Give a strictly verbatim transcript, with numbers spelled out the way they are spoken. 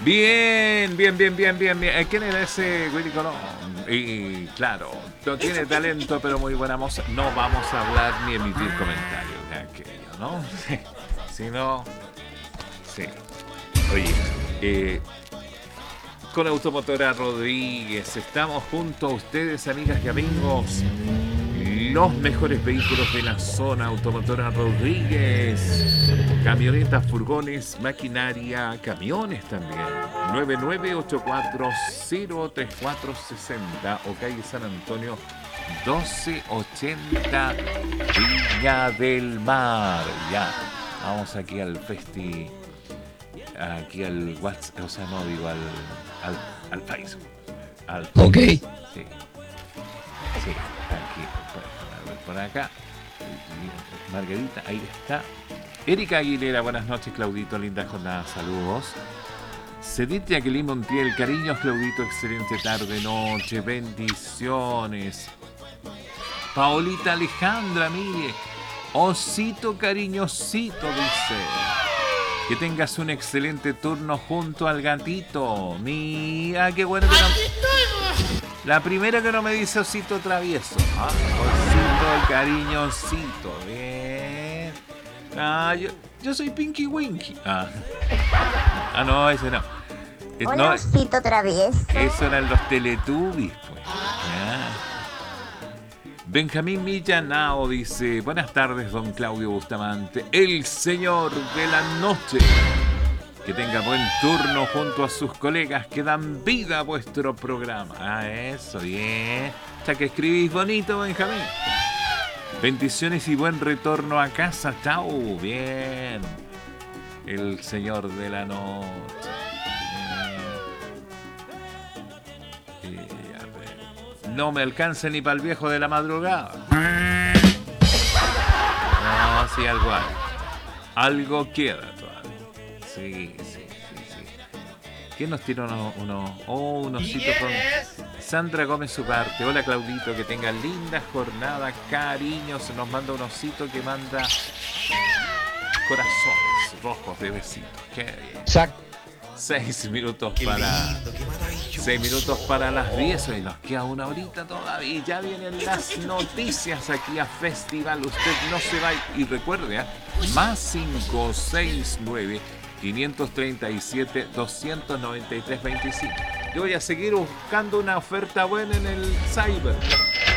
Bien, bien, bien, bien, bien, bien. ¿Quién era ese Willy Colón? Y claro, no tiene talento, pero muy buena moza. No vamos a hablar ni emitir comentarios de aquello, ¿no? Si no, sí. Oye, eh, con Automotora Rodríguez estamos junto a ustedes, amigas y amigos. Los mejores vehículos de la zona. Automotora Rodríguez. Camionetas, furgones, maquinaria, camiones también. nueve nueve ocho cuatro cero tres cuatro seis cero o calle San Antonio doce ochenta Viña del Mar. Ya, vamos aquí al festi, aquí al WhatsApp, o sea, no digo al, al, al Facebook. Al Facebook. Ok. Sí, sí, aquí, a ver, por acá. Margarita, ahí está. Erika Aguilera, buenas noches, Claudito, linda jornada, saludos. Cedit Jacqueline Montiel, cariños, Claudito, excelente tarde, noche, bendiciones. Paolita Alejandra, mire, osito cariñosito, dice. Que tengas un excelente turno junto al gatito. Mira, qué bueno que no... La primera que no me dice osito travieso. Ah, osito, el cariñosito, bien. Ah, yo, yo soy Pinky Winky. Ah, ah no, ese no. Es, Hola, no, osito travieso. eso eran los Teletubbies, pues. Ya. Benjamín Millanao dice: buenas tardes, don Claudio Bustamante, el señor de la noche. Que tenga buen turno junto a sus colegas que dan vida a vuestro programa. Ah, eso, bien. Ya que escribís bonito, Benjamín. Bendiciones y buen retorno a casa. Chao. Bien. El señor de la noche. Eh, eh, a ver. No me alcanza ni para el viejo de la madrugada. No, sí, algo hay. Algo queda todavía. Sí, sí, sí, sí. ¿Quién nos tira uno, uno, oh, un osito con Sandra Gómez Ugarte? Hola, Claudito, que tenga linda jornada, cariños. Nos manda un osito que manda corazones rojos de besitos. Qué bien. Exacto. Seis minutos para seis minutos para las diez. Y nos queda una horita todavía. Y ya vienen las noticias aquí a Festival. Usted no se va. Y recuerde, ¿eh? Más cinco seis nueve quinientos treinta y siete doscientos noventa y tres veinticinco. Yo voy a seguir buscando una oferta buena en el Cyber.